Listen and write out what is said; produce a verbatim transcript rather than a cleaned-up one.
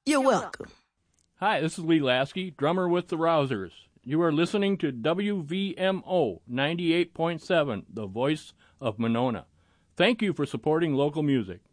You're welcome. Hi, this is Lee Lasky, drummer with the Rousers. You are listening to W V M O ninety-eight point seven, the voice of Monona. Thank you for supporting local music.